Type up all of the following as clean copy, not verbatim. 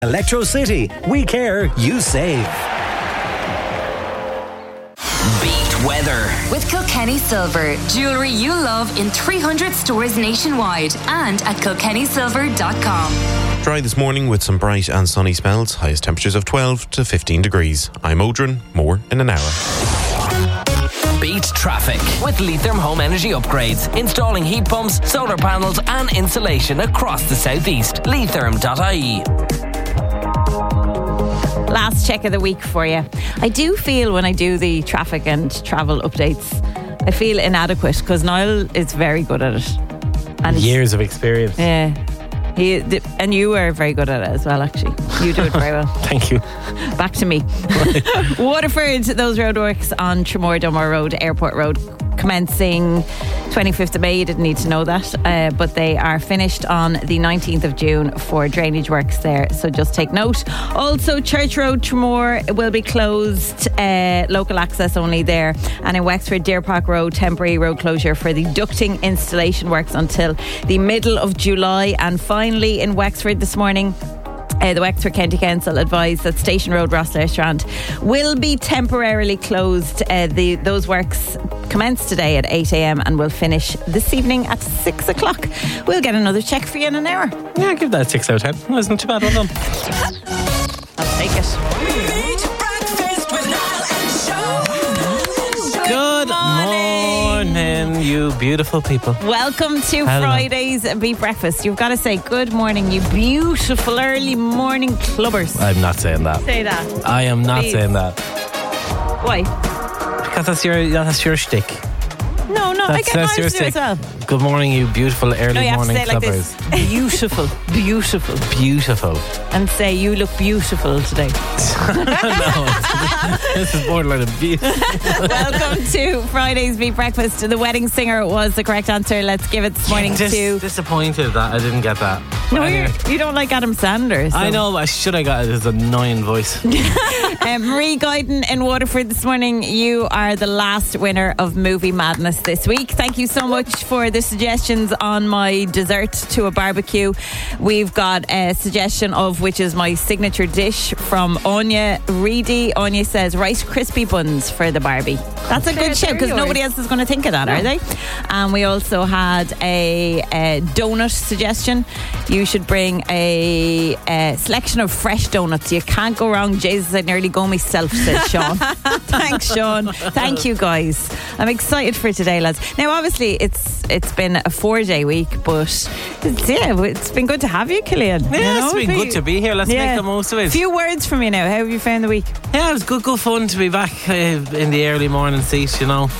Electro City. We care, you save. Beat weather with Kilkenny Silver, jewellery you love in 300 stores nationwide and at kilkennysilver.com. Dry this morning with some bright and sunny spells. Highest temperatures of 12 to 15 degrees. I'm Odrin. More in an hour. Beat traffic with Leitrim Home Energy Upgrades. Installing heat pumps, solar panels and insulation across the southeast. Leitrim.ie. Last check of the week for you. I do feel when I do the traffic and travel updates, I feel inadequate because Niall is very good at it. And years of experience. Yeah. And you are very good at it as well, actually. You do it very well. Thank you. Back to me. Waterford, those roadworks on Tramore Dunmore Road, Airport Road, commencing 25th of May. You didn't need to know that, but they are finished on the 19th of June for drainage works there, so just take note. Also, Church Road, Tramore will be closed, local access only there, and in Wexford, Deer Park Road, temporary road closure for the ducting installation works until the middle of July. And finally, in Wexford this morning, the Wexford County Council advised that Station Road, Rosslare Strand will be temporarily closed. Those works commence today at 8 a.m. and will finish this evening at 6 o'clock. We'll get another check for you in an hour. Yeah, I'll give that a 6 out of 10. No, it's not too bad. Well done. I'll take it. Good morning, you beautiful people. Welcome to Hello. Friday's Beat Breakfast. You've got to say good morning, you beautiful early morning clubbers. I'm not saying that. Say that. I am not Please. saying that. Why? Because that's your shtick. No, I get mine to do it as well. Good morning, you beautiful early No, you have to morning say it like clubbers. this. Beautiful, beautiful. Beautiful. And say, you look beautiful today. No, this is borderline abuse. Welcome to Friday's Beat Breakfast. The wedding singer was the correct answer. Let's give it this morning to... Disappointed that I didn't get that. No, Anyway. you don't like Adam Sanders. So. I know, but I should have got it. His annoying voice. Marie Guyton in Waterford this morning. You are the last winner of Movie Madness this week. Thank you so much for the suggestions on my dessert to a barbecue. We've got a suggestion of which is my signature dish from Anya Reedy. Anya says Rice Krispie buns for the Barbie. That's a good shout because nobody else is going to think of that, are they? And we also had a donut suggestion. You should bring a selection of fresh donuts. You can't go wrong. Jesus, I'd nearly go myself, says Sean. Thanks, Sean. Thank you, guys. I'm excited for today, lads. Now, obviously, it's been a 4-day week, but it's been good to have you, Cillian. Yeah, it's been good to be here. Let's make the most of it. A few words from you now. How have you found the week? Yeah, it was good fun to be back in the early morning seat, you know.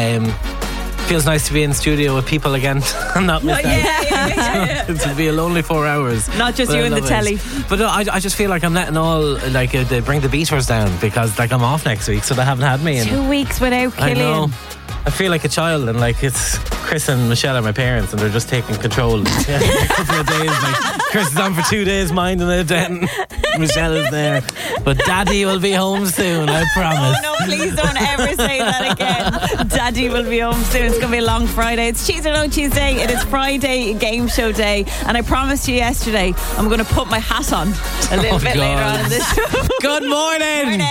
Feels nice to be in the studio with people again and not miss out. Yeah. It would be a lonely 4 hours. Not just you and the telly. But no, I just feel like I'm letting all they bring the beaters down because I'm off next week, so they haven't had me. 2 weeks without Cillian. I know. I feel like a child, and it's Chris and Michelle are my parents, and they're just taking control. A couple of days, Chris is on for 2 days, minding it, then Michelle is there. But Daddy will be home soon, I promise. Oh no, please don't ever say that again. Daddy will be home soon. It's going to be a long Friday. It's Cheese or No Tuesday. It is Friday game show day, and I promised you yesterday I'm going to put my hat on a little bit later on in this show. Good morning.